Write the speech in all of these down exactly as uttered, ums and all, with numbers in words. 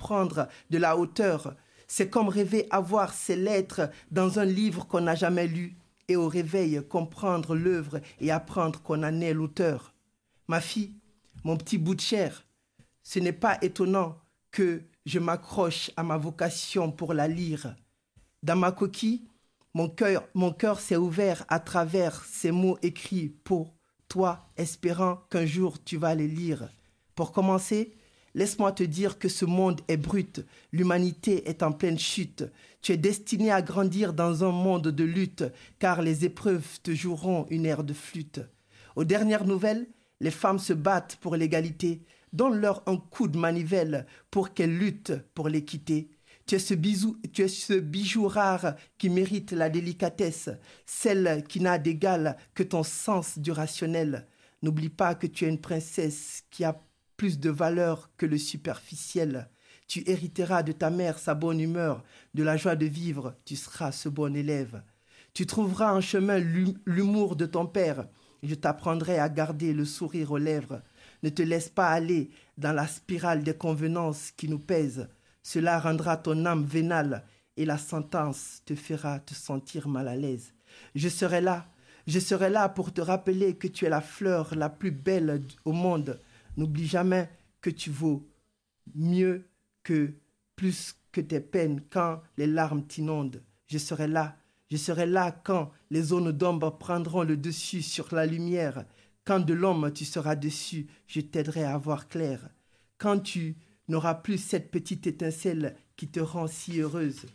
prendre de la hauteur. C'est comme rêver avoir ces lettres dans un livre qu'on n'a jamais lu et au réveil comprendre l'œuvre et apprendre qu'on en est l'auteur. Ma fille, mon petit bout de chair, ce n'est pas étonnant que je m'accroche à ma vocation pour la lire. Dans ma coquille, mon cœur, mon cœur s'est ouvert à travers ces mots écrits pour toi, espérant qu'un jour tu vas les lire. Pour commencer, laisse-moi te dire que ce monde est brut, l'humanité est en pleine chute. Tu es destiné à grandir dans un monde de lutte, car les épreuves te joueront une aire de flûte. Aux dernières nouvelles, les femmes se battent pour l'égalité. Donne-leur un coup de manivelle pour qu'elles luttent pour l'équité. Tu es ce bisou, tu es ce bijou rare qui mérite la délicatesse, celle qui n'a d'égal que ton sens du rationnel. N'oublie pas que tu es une princesse qui a plus de valeur que le superficiel. Tu hériteras de ta mère sa bonne humeur, de la joie de vivre, tu seras ce bon élève. Tu trouveras en chemin l'humour de ton père. Je t'apprendrai à garder le sourire aux lèvres. Ne te laisse pas aller dans la spirale des convenances qui nous pèsent. Cela rendra ton âme vénale et la sentence te fera te sentir mal à l'aise. Je serai là, je serai là pour te rappeler que tu es la fleur la plus belle au monde. N'oublie jamais que tu vaux mieux que plus que tes peines quand les larmes t'inondent. Je serai là, je serai là quand les zones d'ombre prendront le dessus sur la lumière. Quand de l'homme tu seras dessus, je t'aiderai à voir clair. Quand tu n'auras plus cette petite étincelle qui te rend si heureuse.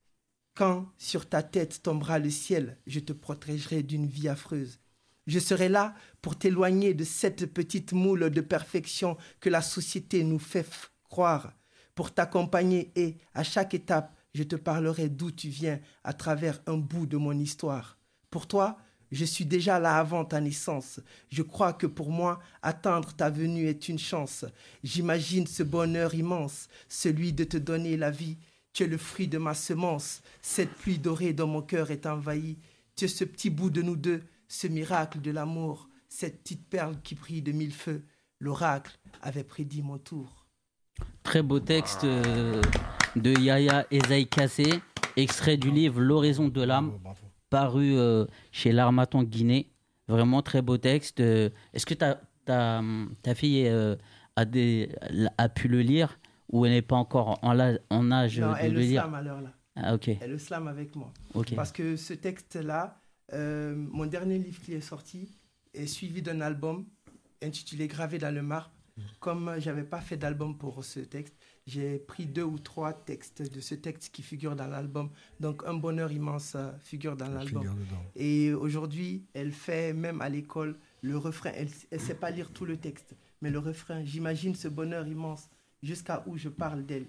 Quand sur ta tête tombera le ciel, je te protégerai d'une vie affreuse. Je serai là pour t'éloigner de cette petite moule de perfection que la société nous fait f- croire, pour t'accompagner et, à chaque étape, je te parlerai d'où tu viens à travers un bout de mon histoire. Pour toi, je suis déjà là avant ta naissance. Je crois que pour moi, attendre ta venue est une chance. J'imagine ce bonheur immense, celui de te donner la vie. Tu es le fruit de ma semence. Cette pluie dorée dans mon cœur est envahie. Tu es ce petit bout de nous deux, ce miracle de l'amour, cette petite perle qui brille de mille feux. L'oracle avait prédit mon tour. Très beau texte euh, de Yaya Esaïe Kassé, extrait du livre L'horizon de l'âme. Bravo, bravo. Paru euh, chez l'Harmattan Guinée. Vraiment très beau texte. Euh, est-ce que ta, ta, ta fille euh, a, des, a pu le lire ou elle n'est pas encore en, la, en âge non, de elle le le lire? slame à l'heure là. Ah, ok. Elle le slame avec moi. Ok. Parce que ce texte-là, euh, mon dernier livre qui est sorti est suivi d'un album intitulé Gravé dans le marbre. Comme je n'avais pas fait d'album pour ce texte, j'ai pris deux ou trois textes de ce texte qui figurent dans l'album. Donc, un bonheur immense euh, figure dans l'album. Figure dedans. Et aujourd'hui, elle fait, même à l'école, le refrain. Elle ne sait pas lire tout le texte, mais le refrain, j'imagine ce bonheur immense jusqu'à où je parle d'elle.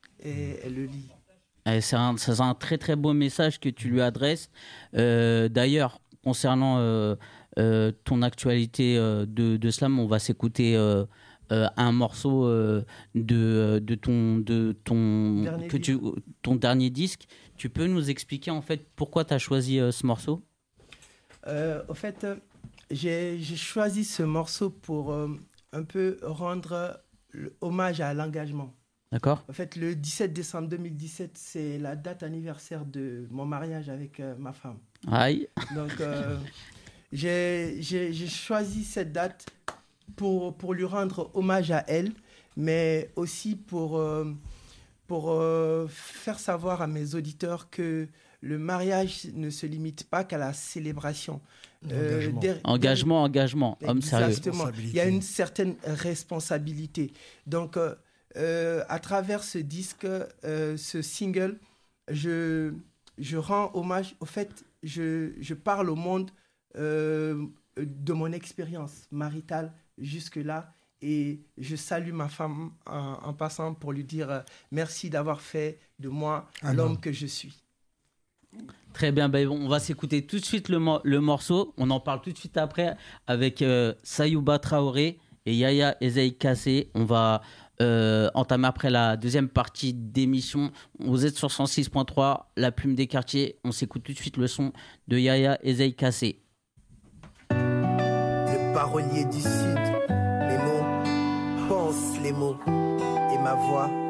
Et elle le lit. Eh, C'est un, c'est un très très beau message que tu lui adresses. Euh, d'ailleurs, concernant euh, euh, ton actualité euh, de, de slam, on va s'écouter euh, euh, un morceau euh, de, de, ton, de ton, Dernier que tu, ton dernier disque. Tu peux nous expliquer en fait pourquoi tu as choisi euh, ce morceau? Euh, au fait, euh, j'ai, j'ai choisi ce morceau pour euh, un peu rendre le hommage à l'engagement. D'accord? En fait, le dix-sept décembre deux mille dix-sept, c'est la date anniversaire de mon mariage avec euh, ma femme. Aïe. Donc, euh, j'ai, j'ai, j'ai choisi cette date pour, pour lui rendre hommage à elle, mais aussi pour, euh, pour euh, faire savoir à mes auditeurs que le mariage ne se limite pas qu'à la célébration. Engagement. Euh, der- Engagement, engagement, homme sérieux. Exactement. Il y a une certaine responsabilité. Donc, euh, euh, à travers ce disque, euh, ce single, je, je rends hommage. Au fait, je, je parle au monde euh, de mon expérience maritale jusque-là. Et je salue ma femme en, en passant pour lui dire euh, merci d'avoir fait de moi Ah l'homme non. que je suis. Très bien, ben, on va s'écouter tout de suite le, mo- le morceau. On en parle tout de suite après avec euh, Sayouba Traoré et Yaya Esaïe Kassé. On va euh, entamer après la deuxième partie d'émission. Vous êtes sur cent six point trois, la plume des quartiers. On s'écoute tout de suite le son de Yaya Esaïe Kassé. Le parolier du Sud, mes mots, pense les mots, et ma voix